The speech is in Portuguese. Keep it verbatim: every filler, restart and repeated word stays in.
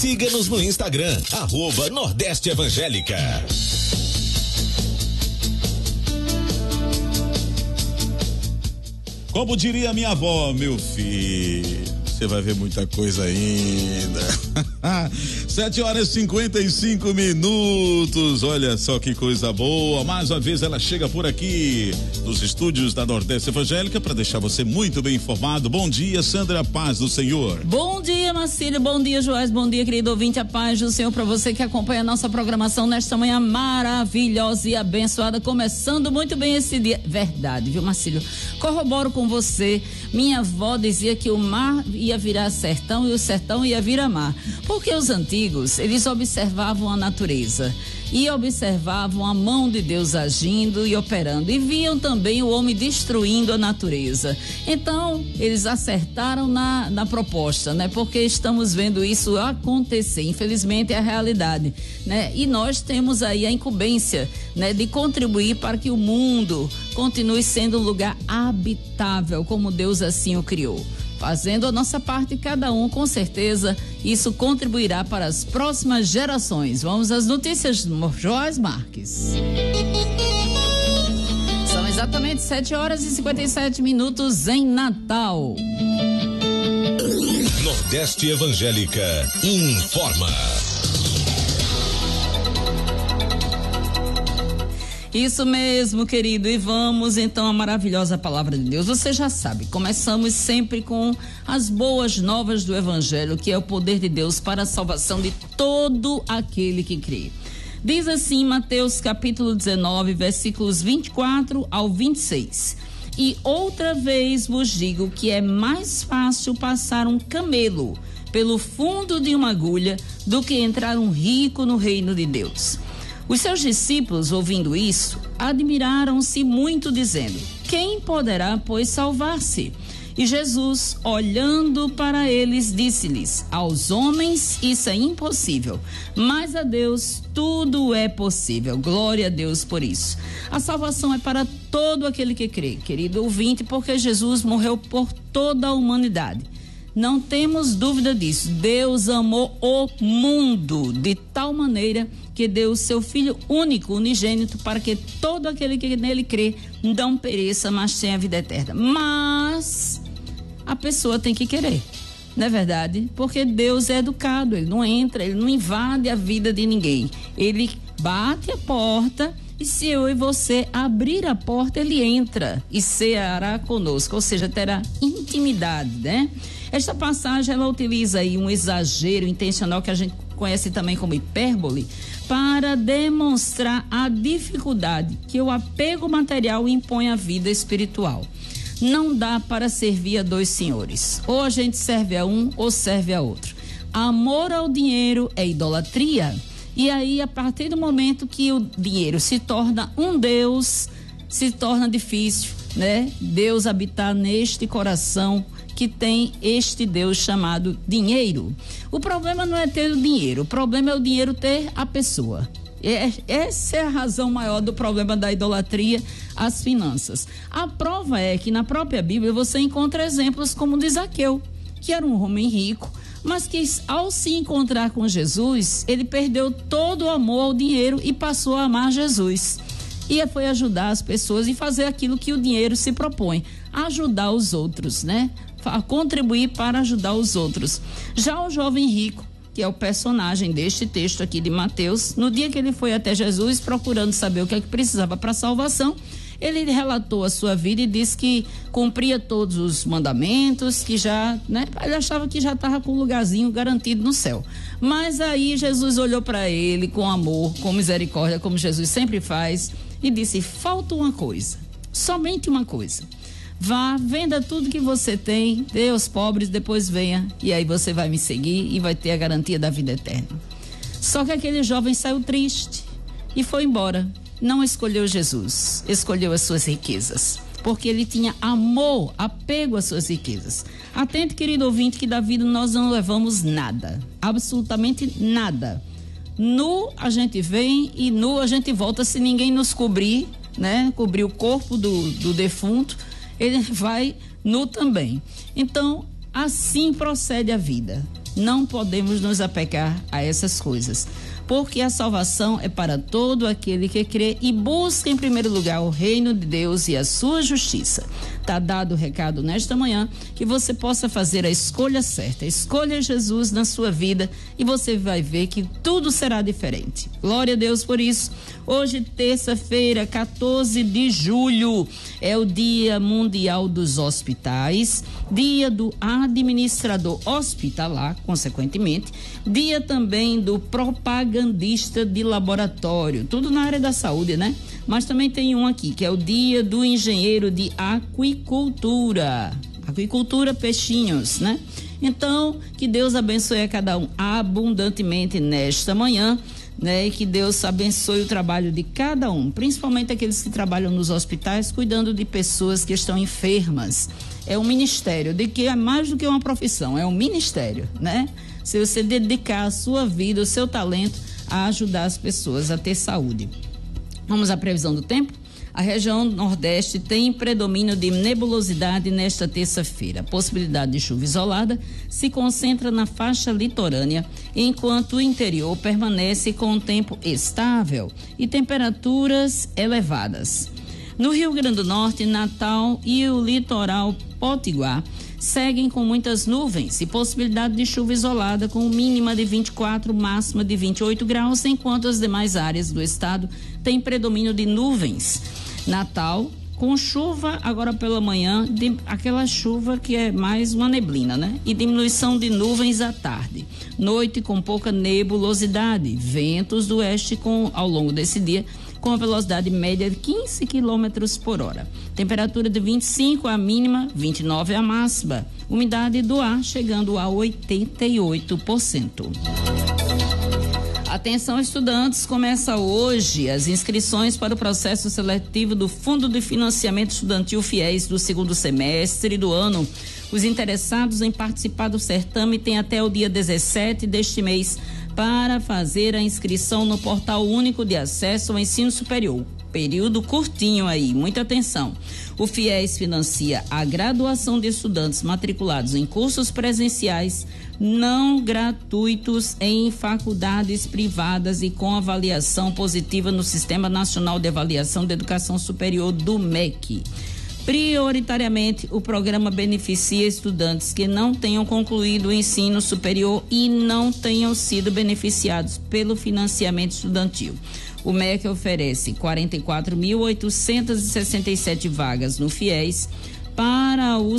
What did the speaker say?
Siga-nos no Instagram, arroba Nordeste Evangélica. Como diria minha avó, meu filho, você vai ver muita coisa ainda. Sete horas e cinquenta e cinco minutos. Olha só que coisa boa. Mais uma vez ela chega por aqui nos estúdios da Nordeste Evangélica para deixar você muito bem informado. Bom dia, Sandra, paz do Senhor. Bom dia, Marcílio. Bom dia, Joás. Bom dia, querido ouvinte. A paz do Senhor para você que acompanha a nossa programação nesta manhã maravilhosa e abençoada. Começando muito bem esse dia. Verdade, viu, Marcílio? Corroboro com você. Minha avó dizia que o mar ia virar sertão e o sertão ia virar mar. Porque os antigos, eles observavam a natureza e observavam a mão de Deus agindo e operando e viam também o homem destruindo a natureza. Então, eles acertaram na, na proposta, né? Porque estamos vendo isso acontecer. Infelizmente, é a realidade, né? E nós temos aí a incumbência, né? De contribuir para que o mundo continue sendo um lugar habitável, como Deus assim o criou. Fazendo a nossa parte, cada um, com certeza, isso contribuirá para as próximas gerações. Vamos às notícias do Joás Marques. São exatamente sete horas e cinquenta e sete minutos em Natal. Nordeste Evangélica informa. Isso mesmo, querido, e vamos então à maravilhosa palavra de Deus. Você já sabe, começamos sempre com as boas novas do Evangelho, que é o poder de Deus para a salvação de todo aquele que crê. Diz assim Mateus capítulo dezenove, versículos vinte e quatro ao vinte e seis. E outra vez vos digo que é mais fácil passar um camelo pelo fundo de uma agulha do que entrar um rico no reino de Deus. Os seus discípulos, ouvindo isso, admiraram-se muito, dizendo: quem poderá, pois, salvar-se? E Jesus, olhando para eles, disse-lhes: aos homens isso é impossível, mas a Deus tudo é possível. Glória a Deus por isso. A salvação é para todo aquele que crê, querido ouvinte, porque Jesus morreu por toda a humanidade. Não temos dúvida disso. Deus amou o mundo de tal maneira que deu o seu Filho único, unigênito, para que todo aquele que nele crê não pereça, mas tenha a vida eterna. Mas a pessoa tem que querer, não é verdade? Porque Deus é educado, Ele não entra, Ele não invade a vida de ninguém. Ele bate a porta e se eu e você abrir a porta, Ele entra e ceará conosco, ou seja, terá intimidade, né? Esta passagem, ela utiliza aí um exagero intencional que a gente conhece também como hipérbole, para demonstrar a dificuldade que o apego material impõe à vida espiritual. Não dá para servir a dois senhores. Ou a gente serve a um ou serve a outro. Amor ao dinheiro é idolatria. E aí, a partir do momento que o dinheiro se torna um Deus, se torna difícil, né? Deus habitar neste coração que tem este Deus chamado dinheiro. O problema não é ter o dinheiro, o problema é o dinheiro ter a pessoa. É, essa é a razão maior do problema da idolatria, as finanças. A prova é que na própria Bíblia você encontra exemplos como o de Zaqueu, que era um homem rico, mas que ao se encontrar com Jesus, ele perdeu todo o amor ao dinheiro e passou a amar Jesus. E foi ajudar as pessoas e fazer aquilo que o dinheiro se propõe, ajudar os outros, né? A contribuir para ajudar os outros. Já o jovem rico, que é o personagem deste texto aqui de Mateus, no dia que ele foi até Jesus procurando saber o que é que precisava para a salvação, ele relatou a sua vida e disse que cumpria todos os mandamentos, que já, né, ele achava que já estava com um lugarzinho garantido no céu. Mas aí Jesus olhou para ele com amor, com misericórdia, como Jesus sempre faz, e disse: falta uma coisa, somente uma coisa. Vá, venda tudo que você tem, dê aos pobres, depois venha, e aí você vai me seguir e vai ter a garantia da vida eterna. Só que aquele jovem saiu triste e foi embora. Não escolheu Jesus, escolheu as suas riquezas, porque ele tinha amor, apego às suas riquezas. Atente, querido ouvinte, que da vida nós não levamos nada, absolutamente nada. Nu a gente vem e nu a gente volta, se ninguém nos cobrir, né? Cobrir o corpo do, do defunto, ele vai nu também. Então, assim procede a vida. não podemos nos apegar a essas coisas, porque a salvação é para todo aquele que crê e busca em primeiro lugar o reino de Deus e a sua justiça. Tá dado o recado nesta manhã, que você possa fazer a escolha certa. Escolha Jesus na sua vida e você vai ver que tudo será diferente. Glória a Deus por isso. Hoje, terça-feira, quatorze de julho, é o Dia Mundial dos Hospitais, Dia do Administrador Hospitalar, consequentemente, dia também do propagandista de laboratório, tudo na área da saúde, né? Mas também tem um aqui, que é o Dia do Engenheiro de Aquicultura, Aquicultura Peixinhos, né? Então, que Deus abençoe a cada um abundantemente nesta manhã, né? E que Deus abençoe o trabalho de cada um, principalmente aqueles que trabalham nos hospitais, cuidando de pessoas que estão enfermas. É um ministério, de que é mais do que uma profissão, é um ministério, né? Se você dedicar a sua vida, o seu talento a ajudar as pessoas a ter saúde. Vamos à previsão do tempo? A região nordeste tem predomínio de nebulosidade nesta terça-feira. A possibilidade de chuva isolada se concentra na faixa litorânea, enquanto o interior permanece com um tempo estável e temperaturas elevadas. No Rio Grande do Norte, Natal e o litoral potiguar seguem com muitas nuvens e possibilidade de chuva isolada com mínima de vinte e quatro, máxima de vinte e oito graus, enquanto as demais áreas do estado têm predomínio de nuvens. Natal com chuva agora pela manhã, de, aquela chuva que é mais uma neblina, né? E diminuição de nuvens à tarde. Noite com pouca nebulosidade, ventos do oeste com, ao longo desse dia, com a velocidade média de quinze quilômetros por hora. Temperatura de vinte e cinco a mínima, vinte e nove a máxima. Umidade do ar chegando a oitenta e oito por cento. Atenção, estudantes, começa hoje as inscrições para o processo seletivo do Fundo de Financiamento Estudantil FIES do segundo semestre do ano. Os interessados em participar do certame têm até o dia dezessete deste mês para fazer a inscrição no Portal Único de Acesso ao Ensino Superior. Período curtinho aí, muita atenção. O FIES financia a graduação de estudantes matriculados em cursos presenciais não gratuitos em faculdades privadas e com avaliação positiva no Sistema Nacional de Avaliação de Educação Superior do M E C. Prioritariamente, o programa beneficia estudantes que não tenham concluído o ensino superior e não tenham sido beneficiados pelo financiamento estudantil. O M E C oferece quarenta e quatro mil oitocentas e sessenta e sete vagas no FIES para os